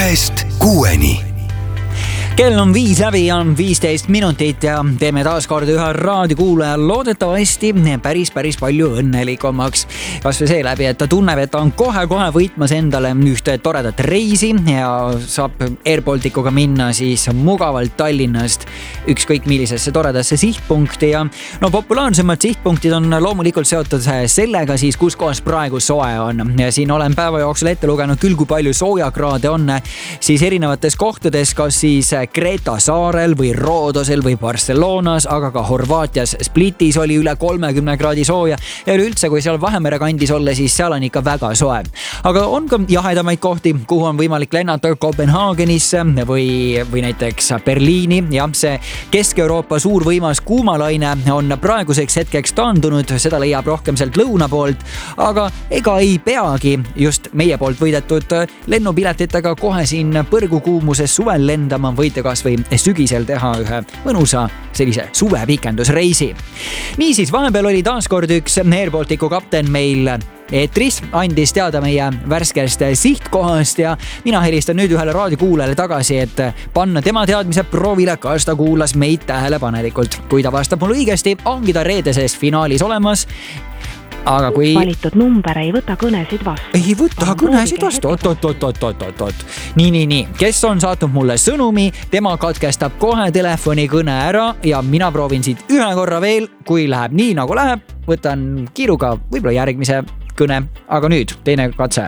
2-6. Kell on 5 läbi ja 15 minutit ja teeme taas kord ühe raadiokuulaja loodetavasti päris palju õnnelikumaks. Kas või seeläbi, et ta tunneb, et ta on kohe võitmas endale ühte toredat reisi ja saab Air Balticuga minna siis mugavalt Tallinnast ükskõik millisesse toredasse sihtpunkti ja no populaarsemad sihtpunktid on loomulikult seotud sellega siis, kus kohas praegu soe on. Ja siin olen päeva jooksul ette lugenud küll, kui palju soojakraade on siis erinevates kohtades, kas siis Kreta saarel või Rodosel või Barcelonas, aga ka Horvaatias Splitis oli üle 30 kraadi sooja ja üleüldse, kui seal Vahemere kandis olla, siis seal on ikka väga soe. Aga on ka jahedamaid kohti, kuhu on võimalik lennata Kopenhaagenisse või näiteks Berliini. Ja see Kesk-Euroopa suur võimas kuumalaine on praeguseks hetkeks taandunud, seda leiab rohkem sealt lõuna poolt, aga ega ei peagi just meie poolt võidetud lennupiletitega kohe siin põrgukuumuses suvel lendama, võite kas või sügisel teha ühe mõnusa sellise suvepikendusreisi. Niisiis, vahepeal oli taas kord üks Air Balticu kapten meil eetris, andis teada meie värskest sihtkohast ja mina helistan nüüd ühele raadiokuulajale tagasi, et panna tema teadmise proovile, kas ta kuulas meid tähelepanelikult. Kui ta vastab mulle õigesti, ongi ta reedeses finaalis olemas. Aga kui valitud number ei võta kõnesid vastu. Ei võta kõnesid vastu. Oot. Nii. Kes on saatnud mulle sõnumi, tema katkestab kohe telefonikõne ära ja mina proovin siit ühe korra veel. Kui läheb nii nagu läheb, võtan kiiruga võib-olla järgmise kõne. Aga nüüd teine katse.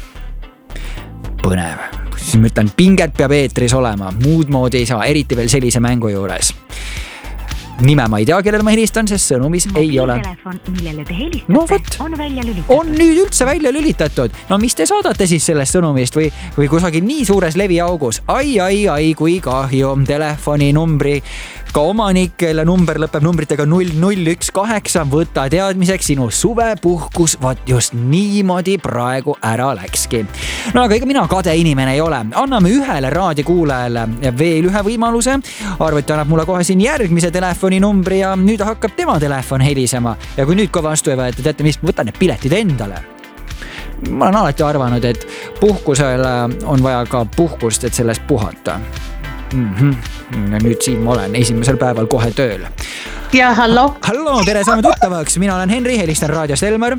Põnev. Siis ma ütlen, pinget peab eetris olema. Muud moodi ei saa, eriti veel sellise mängu juures. Nime ma ei tea, kellele ma helistan, sest sõnumis ei ole. Telefon, millele te helistate, on välja lülitatud. On nüüd üldse välja lülitatud. No mis te saadate siis sellest sõnumist või kusagil nii suures leviaugus? Ai, kui kahju. Telefoninumbri ka omanik, kelle number lõpeb numbritega 0018, võtta teadmiseks sinu suvepuhkus, vaat just niimoodi praegu ära läkski. No aga ega mina kade inimene ei ole. Anname ühele raadiokuulajale veel ühe võimaluse. Arvuti annab mulle kohe siin järgmise telefoninumbri ja nüüd hakkab tema telefon helisema. Ja kui nüüd ka vastu ei võeta, teate mis, võtan need piletid endale. Ma olen alati arvanud, et puhkusel on vaja ka puhkust, et sellest puhata. Ja nüüd siin ma olen esimesel päeval kohe tööl. Ja, hallo, tere, saame tuttavaks. Mina olen Henri, helistan raadiost Elmar.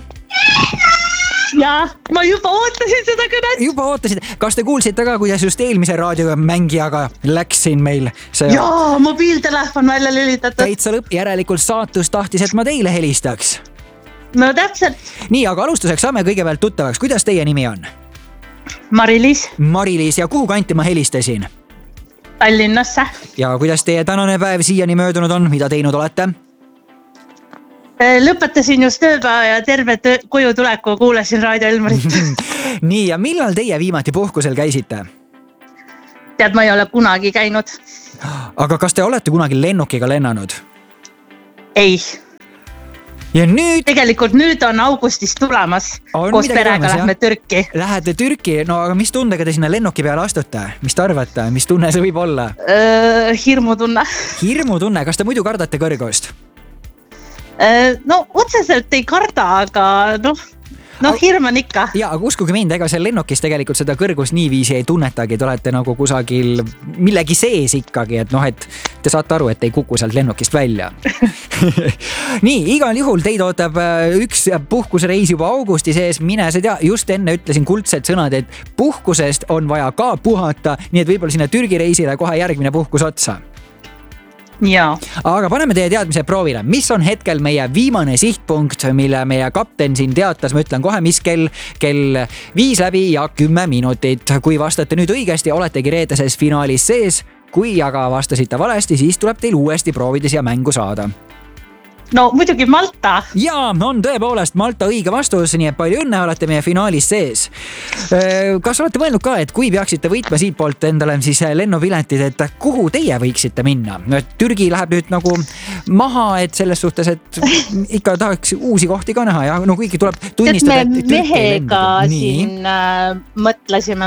Ja, ma juba ootasin seda kõnet. Juba ootasid. Kas te kuulsite ka, kuidas just eelmise raadiomängijaga läks siin meil see... Jaa, mobiiltelefon välja lülitatud. Täitsa lõpp, järelikult saatus tahtis, et ma teile helistaks. No täpselt. Nii, aga alustuseks saame kõigepealt tuttavaks. Kuidas teie nimi on? Mari-Liis, ja kuhu kanti ma helistasin? Tallinnasse. Ja kuidas teie tänane päev siiani möödunud on? Mida teinud olete? Lõpetasin just tööpäeva ja terve koju tuleku kuulasin Raadio Elmarit. Nii, ja millal teie viimati puhkusel käisite? Tead, ma ei ole kunagi käinud. Aga kas te olete kunagi lennukiga lennanud? Ei. Ja nüüd... Tegelikult nüüd on augustis tulemas. Koos perega lähme Türki. Lähete Türki? No aga mis tundega te sinna lennuki peale astute? Mis te arvate? Mis tunne see võib olla? Hirmutunne. Hirmutunne? Kas te muidu kardate kõrgust? No otseselt ei karda, aga hirm on ikka. Ja, aga uskuge mind, ega seal lennukis tegelikult seda kõrgust niiviisi ei tunnetagi. Te olete nagu kusagil millegi sees ikkagi, et et te saate aru, et ei kuku sealt lennukist välja. Nii, igal juhul teid ootab üks puhkusreis juba augusti sees. Mine see tea, just enne ütlesin kuldsed sõnad, et puhkusest on vaja ka puhata, nii et võib-olla sinna Türgi reisile kohe järgmine puhkus otsa. Jaa. Aga paneme teie teadmise proovile. Mis on hetkel meie viimane sihtpunkt, mille meie kapten siin teatas? Ma ütlen kohe, mis kell 5 läbi ja 10 minutit. Kui vastate nüüd õigesti, oletegi reedeses finaalis sees. Kui aga vastasite valesti, siis tuleb teil uuesti proovida siia mängu saada. No muidugi Malta. Jaa, on tõepoolest Malta õige vastus, nii et palju õnne, olete meie finaalis sees. Kas olete mõelnud ka, et kui peaksite võitma siit poolt endale siis lennupiletid, et kuhu teie võiksite minna? Türgi läheb nüüd nagu maha, et selles suhtes, et ikka tahaks uusi kohti ka näha ja kuigi tuleb tunnistada, et mehega siin mõtlesime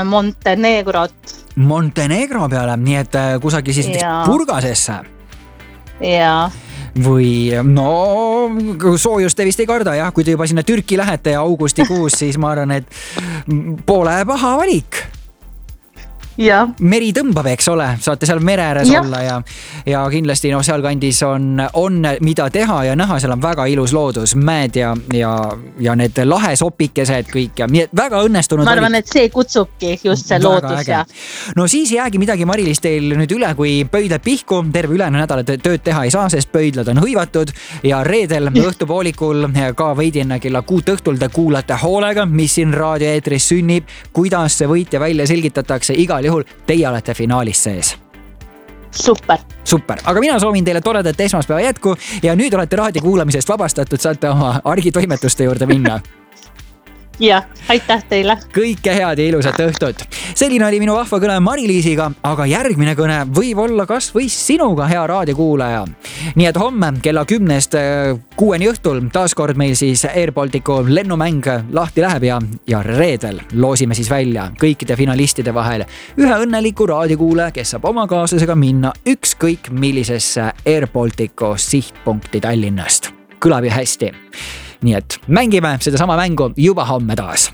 Montenegro peale, nii et kusagil siis Burgasesse. Jaa. Või soojust te vist ei karda, jah, kui te juba sinna Türki lähete ja augustikuus, siis ma arvan, et pole paha valik. meri tõmbab, eks ole, saate seal mere ääres olla ja kindlasti sealkandis on mida teha ja näha, seal on väga ilus loodus, mäed ja need lahesopikesed kõik ja nii et väga õnnestunud. Ma arvan, et see kutsubki just see loodus ja. No siis jäägi midagi, Mari-Liis, teil nüüd üle, kui pöidlad pihku, terve ülejäänud nädala tööd teha ei saa, sest pöidlad on hõivatud ja reedel õhtupoolikul ka veidi enne kella 6 õhtul te kuulate hoolega, mis siin raadioeetris sünnib, kuidas see võitja välja selgitatakse, igal juhul teie olete finaalis sees. Super, aga mina soovin teile toredat esmaspäeva jätku ja nüüd olete raadio kuulamisest vabastatud, saate oma argitoimetuste juurde minna. Ja, aitäh teile. Kõike head ja ilusat õhtut. Selline oli minu vahva kõne Mari-Liisiga, aga järgmine kõne võib olla kas või sinuga, hea raadiokuulaja. Nii et homme kella 10-st 6 õhtul taaskord meil siis Air Balticu lennumäng lahti läheb ja reedel loosime siis välja kõikide finalistide vahel ühe õnneliku raadiokuulaja, kes saab oma kaaslasega minna ükskõik millisesse Air Balticu sihtpunkti Tallinnast. Kõlab ju hästi. Nii et mängime seda sama mängu juba homme taas.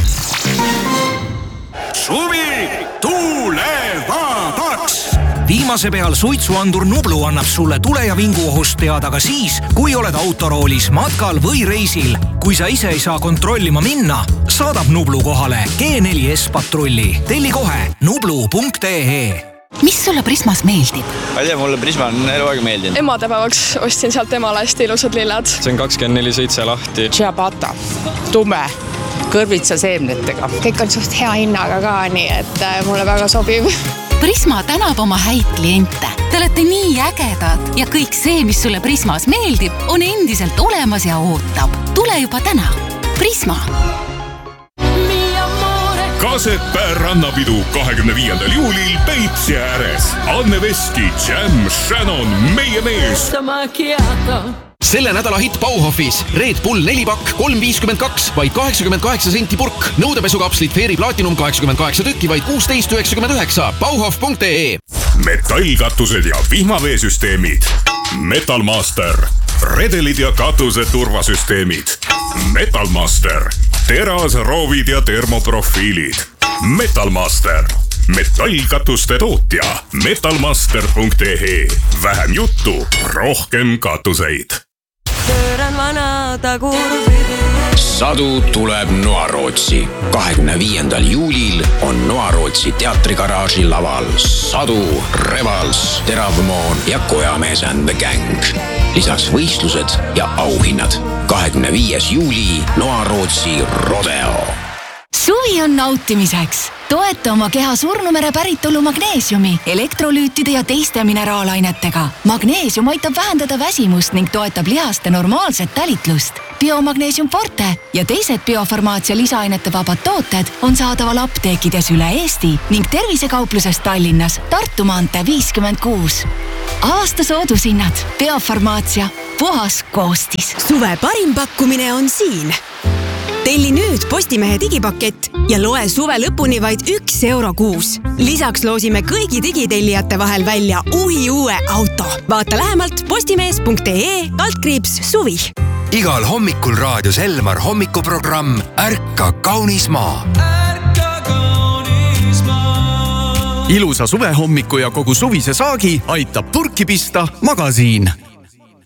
Suvi tulevadaks! Viimase peal suitsuandur Nublu annab sulle tule ja vinguohust teada ka siis, kui oled autoroolis, matkal või reisil. Kui sa ise ei saa kontrollima minna, saadab Nublu kohale G4S patrulli. Telli kohe nublu.ee. Mis sulle Prismas meeldib? Ma ei tea, mulle Prisma on eluaeg meeldinud. Emadepäevaks ostsin sealt emale hästi ilusad lilled. See on 24/7 lahti. Ciabatta, tume, kõrvitsa seemnetega. Kõik on suht hea hinnaga ka, nii et mulle väga sobib. Prisma tänab oma häid kliente. Te olete nii ägedad ja kõik see, mis sulle Prismas meeldib, on endiselt olemas ja ootab. Tule juba täna. Prisma. Kasepää rannapidu 25. juulil Peipsi ääres. Anne Veski, Jam, Shannon, meie mees. Selle nädala hitt Bauhofis Red Bull 4-pakk 3,52, vaid 88 senti purk. Nõudepesukapslid Fairy Platinum 88 tükki, vaid 16,99. Bauhof.ee. Metallkatused ja vihmaveesüsteemid. Metalmaster. Redelid ja katuse turvasüsteemid. Metalmaster. Teras, roovid ja termoprofiilid. Metalmaster. Metallkatuste tootja. Metalmaster.ee. Vähem juttu, rohkem katuseid. Sadu tuleb Noarootsi. 25. juulil on Noarootsi teatrigaraaži laval Sadu, Revals, Teravmoon ja Kojamees and the Gang. Lisaks võistlused ja auhinnad. 25. juuli Noarootsi Rodeo. Suvi on nautimiseks. Toeta oma keha surnumere päritolu magneesiumi, elektrolüütide ja teiste mineraalainetega. Magneesium aitab vähendada väsimust ning toetab lihaste normaalset tälitlust. Biomagneesium Forte ja teised biofarmaatsia lisaainete vabad tooted on saadaval apteekides üle Eesti ning tervisekaupluses Tallinnas, Tartu maantee 56. Aasta soodushinnad. Biofarmaatsia. Puhas koostis. Suve parim pakkumine on siin. Telli nüüd Postimehe digipakett ja loe suve lõpuni vaid €1 kuus. Lisaks loosime kõigi digitellijate vahel välja uue auto. Vaata lähemalt postimees.ee/suvi. Igal hommikul raadios Elmar hommikuprogramm Ärka kaunis maa. Ilusa suvehommiku ja kogu suvise saagi aitab purki pista Magasiin.